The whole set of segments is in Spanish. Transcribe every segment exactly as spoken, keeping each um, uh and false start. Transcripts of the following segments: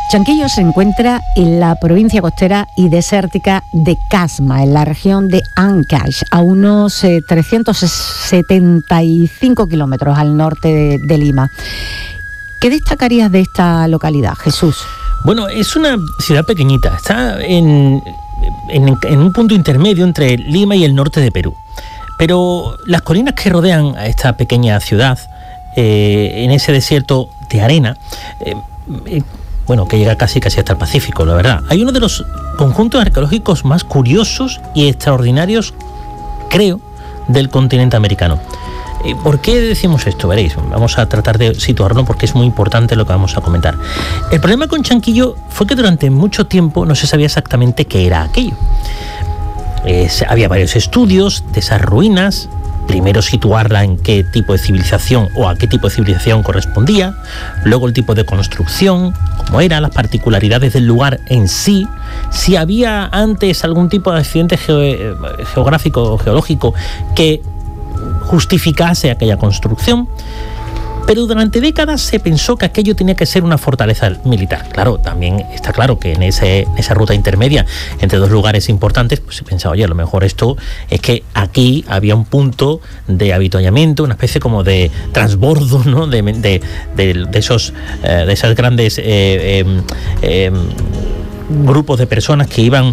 Chanquillo se encuentra en la provincia costera y desértica de Casma, en la región de Ancash, a unos eh, trescientos setenta y cinco kilómetros al norte de, de Lima. ¿Qué destacarías de esta localidad, Jesús? Bueno, es una ciudad pequeñita, está en, en, en un punto intermedio entre Lima y el norte de Perú. Pero las colinas que rodean a esta pequeña ciudad, eh, en ese desierto de arena, eh, eh, bueno, que llega casi casi hasta el Pacífico, la verdad. Hay uno de los conjuntos arqueológicos más curiosos y extraordinarios, creo, del continente americano. ¿Por qué decimos esto? Veréis, vamos a tratar de situarlo porque es muy importante lo que vamos a comentar. El problema con Chanquillo fue que durante mucho tiempo no se sabía exactamente qué era aquello. Eh, había varios estudios de esas ruinas. Primero situarla en qué tipo de civilización o a qué tipo de civilización correspondía, luego el tipo de construcción, cómo era, las particularidades del lugar en sí, si había antes algún tipo de accidente ge- geográfico o geológico que justificase aquella construcción. Pero durante décadas se pensó que aquello tenía que ser una fortaleza militar. Claro, también está claro que en, ese, en esa ruta intermedia entre dos lugares importantes, pues se pensaba, oye, a lo mejor esto es que aquí había un punto de avituallamiento, una especie como de transbordo, ¿no? de, de, de, de esos eh, de esas grandes eh, eh, eh, grupos de personas que iban,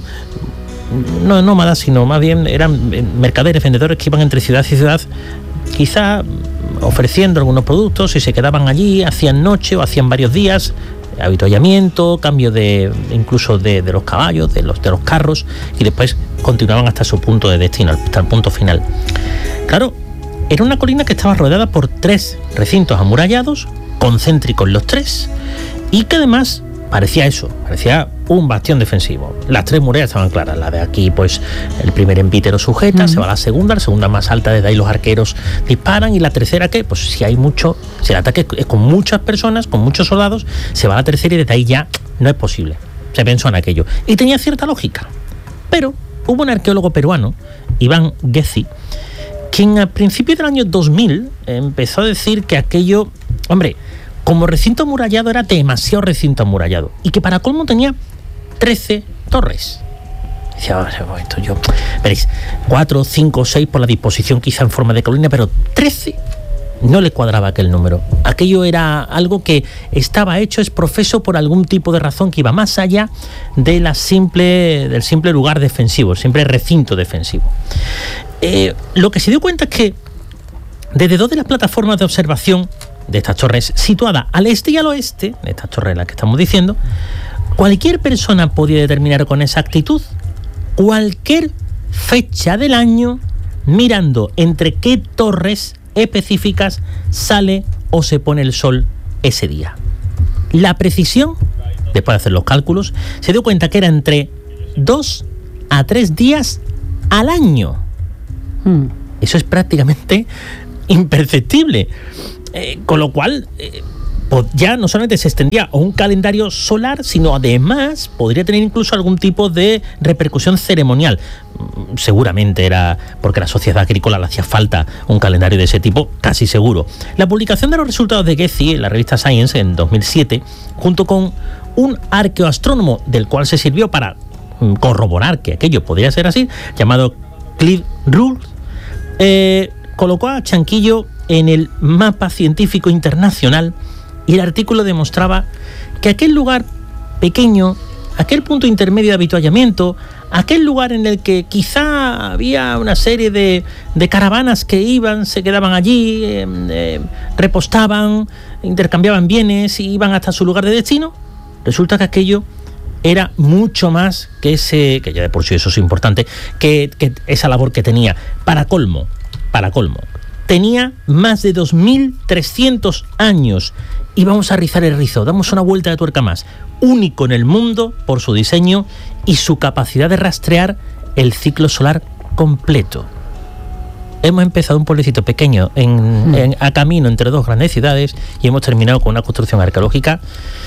no nómadas, sino más bien eran mercaderes, vendedores que iban entre ciudad y ciudad, quizá ofreciendo algunos productos y se quedaban allí, hacían noche o hacían varios días, avituallamiento, cambio de incluso de, de los caballos, de los, de los carros, y después continuaban hasta su punto de destino, hasta el punto final. Claro, era una colina que estaba rodeada por tres recintos amurallados, concéntricos los tres, y que además parecía eso, parecía un bastión defensivo. Las tres murallas estaban claras. La de aquí, pues, el primer envite lo sujeta, uh-huh. Se va a la segunda, la segunda más alta, desde ahí los arqueros disparan, y la tercera, que pues si hay mucho, si el ataque es con muchas personas, con muchos soldados, se va a la tercera y desde ahí ya no es posible. Se pensó en aquello. Y tenía cierta lógica. Pero hubo un arqueólogo peruano, Iván Gessi, quien a principios del año dos mil empezó a decir que aquello, hombre, como recinto amurallado era demasiado recinto amurallado, y que para colmo tenía trece torres. Decía, oh, esto yo, veréis, cuatro, cinco, seis por la disposición quizá en forma de colina, pero trece no le cuadraba aquel número. Aquello era algo que estaba hecho, es profeso por algún tipo de razón que iba más allá de la simple, del simple lugar defensivo, el simple recinto defensivo. Eh, lo que se dio cuenta es que desde dos de las plataformas de observación de estas torres, situadas al este y al oeste, de estas torres en las que estamos diciendo, cualquier persona podía determinar con exactitud cualquier fecha del año mirando entre qué torres específicas sale o se pone el sol ese día. La precisión, después de hacer los cálculos, se dio cuenta que era entre dos a tres días al año. Hmm. Eso es prácticamente imperceptible. Eh, con lo cual, eh, pues ya no solamente se extendía a un calendario solar, sino además podría tener incluso algún tipo de repercusión ceremonial. Seguramente era porque a la sociedad agrícola le hacía falta un calendario de ese tipo, casi seguro. La publicación de los resultados de Gessi en la revista Science en dos mil siete, junto con un arqueoastrónomo del cual se sirvió para corroborar que aquello podría ser así, llamado Cliff Ruhl, eh, colocó a Chanquillo en el mapa científico internacional, y el artículo demostraba que aquel lugar pequeño, aquel punto intermedio de avituallamiento, aquel lugar en el que quizá había una serie de, de caravanas que iban, se quedaban allí, eh, eh, repostaban, intercambiaban bienes y iban hasta su lugar de destino, resulta que aquello era mucho más que ese, que ya de por sí eso es importante, que, que esa labor que tenía. Para colmo, para colmo, tenía más de dos mil trescientos años. Y vamos a rizar el rizo, damos una vuelta de tuerca más. Único en el mundo por su diseño y su capacidad de rastrear el ciclo solar completo. Hemos empezado un pueblecito pequeño en, mm. en, a camino entre dos grandes ciudades, y hemos terminado con una construcción arqueológica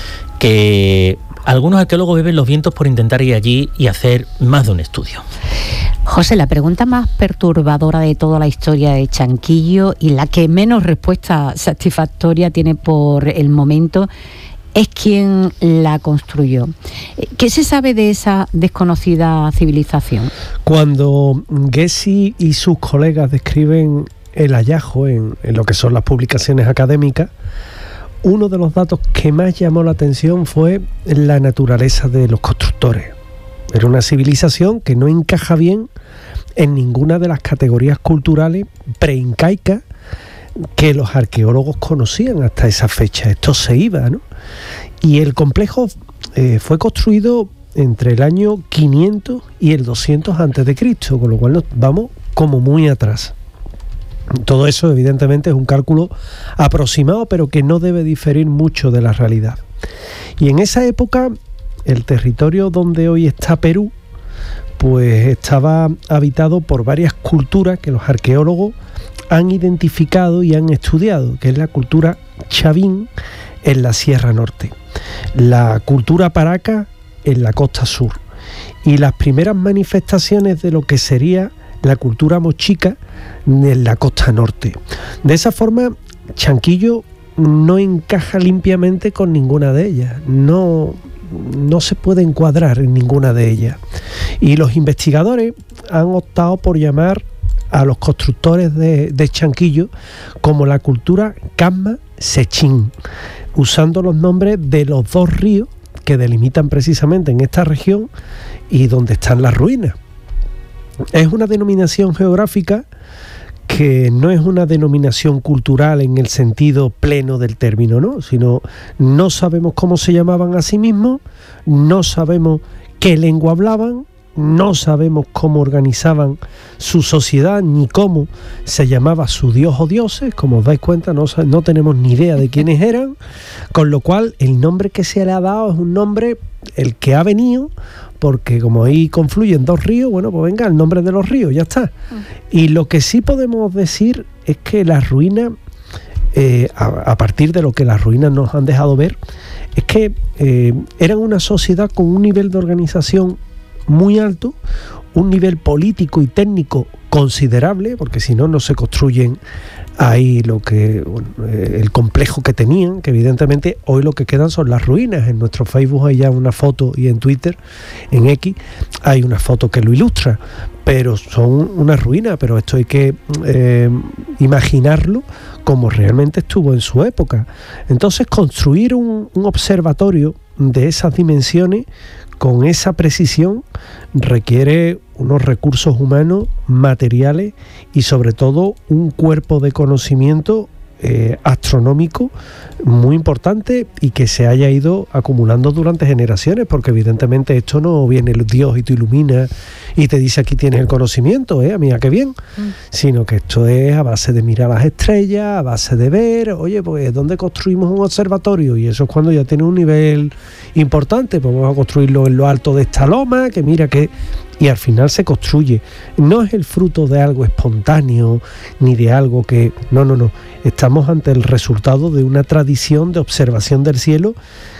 que algunos arqueólogos beben los vientos por intentar ir allí y hacer más de un estudio. José, la pregunta más perturbadora de toda la historia de Chanquillo y la que menos respuesta satisfactoria tiene por el momento es quien la construyó. ¿Qué se sabe de esa desconocida civilización? Cuando Gessi y sus colegas describen el hallazgo en, en lo que son las publicaciones académicas, uno de los datos que más llamó la atención fue la naturaleza de los constructores. Era una civilización que no encaja bien en ninguna de las categorías culturales preincaicas que los arqueólogos conocían hasta esa fecha. Esto se iba, ¿no? Y el complejo eh, fue construido entre el año quinientos y el doscientos antes de Cristo, con lo cual nos vamos como muy atrás. Todo eso evidentemente es un cálculo aproximado, pero que no debe diferir mucho de la realidad. Y en esa época, el territorio donde hoy está Perú, pues estaba habitado por varias culturas que los arqueólogos han identificado y han estudiado, que es la cultura chavín en la Sierra Norte, la cultura paraca en la costa sur y las primeras manifestaciones de lo que sería la cultura mochica en la costa norte. De esa forma, Chanquillo no encaja limpiamente con ninguna de ellas, no, no se puede encuadrar en ninguna de ellas. Y los investigadores han optado por llamar a los constructores de, de Chanquillo como la cultura Casma Sechín, usando los nombres de los dos ríos que delimitan precisamente en esta región y donde están las ruinas. Es una denominación geográfica que no es una denominación cultural en el sentido pleno del término, ¿no? Sino no sabemos cómo se llamaban a sí mismos, no sabemos qué lengua hablaban, no sabemos cómo organizaban su sociedad ni cómo se llamaba su dios o dioses. Como os dais cuenta, no, no tenemos ni idea de quiénes eran, con lo cual el nombre que se le ha dado es un nombre el que ha venido, porque como ahí confluyen dos ríos, bueno, pues venga, el nombre de los ríos, ya está. Y lo que sí podemos decir es que las ruinas, eh, a, a partir de lo que las ruinas nos han dejado ver, es que eh, eran una sociedad con un nivel de organización muy alto, un nivel político y técnico considerable, porque si no, no se construyen ahí lo que bueno, el complejo que tenían, que evidentemente hoy lo que quedan son las ruinas. En nuestro Facebook hay ya una foto, y en Twitter, en X, hay una foto que lo ilustra, pero son unas ruinas. Pero esto hay que eh, imaginarlo como realmente estuvo en su época. Entonces, construir un, un observatorio de esas dimensiones con esa precisión requiere unos recursos humanos, materiales y sobre todo un cuerpo de conocimiento eh, astronómico muy importante y que se haya ido acumulando durante generaciones, porque evidentemente esto no viene el Dios y te ilumina y te dice aquí tienes el conocimiento, ¿eh? Mira qué bien, mm. sino que esto es a base de mirar las estrellas, a base de ver, oye, pues ¿dónde construimos un observatorio? Y eso es cuando ya tiene un nivel importante, pues vamos a construirlo en lo alto de esta loma, que mira que... Y al final se construye. No es el fruto de algo espontáneo, ni de algo que... No, no, no. Estamos ante el resultado de una tradición de observación del cielo